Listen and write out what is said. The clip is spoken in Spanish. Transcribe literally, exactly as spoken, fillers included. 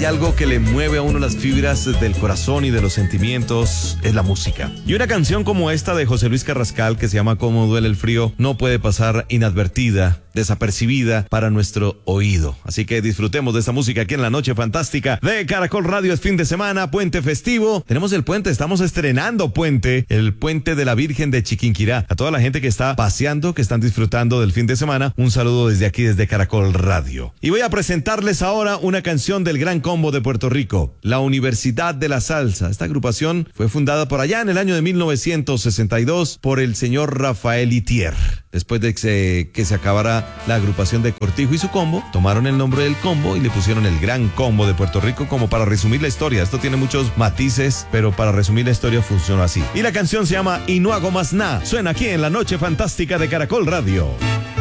hay algo que le mueve a uno las fibras del corazón y de los sentimientos, es la música. Y una canción como esta de José Luis Carrascal, que se llama Cómo duele el frío, no puede pasar inadvertida, desapercibida para nuestro oído. Así que disfrutemos de esta música aquí en la Noche Fantástica de Caracol Radio. Es fin de semana, puente festivo. Tenemos el puente, estamos estrenando puente, el puente de la Virgen de Chiquinquirá. A toda la gente que está paseando, que están disfrutando del fin de semana, un saludo desde aquí, desde Caracol Radio. Y voy a presentarles ahora una canción del Gran Combo de Puerto Rico, la Universidad de la Salsa. Esta agrupación fue fundada por allá en el año de mil novecientos sesenta y dos por el señor Rafael Itier. Después de que se, que se acabara la agrupación de Cortijo y su combo, tomaron el nombre del combo y le pusieron el Gran Combo de Puerto Rico, como para resumir la historia. Esto tiene muchos matices, pero para resumir la historia funcionó así. Y la canción se llama Y no hago más nada. Suena aquí en la Noche Fantástica de Caracol Radio.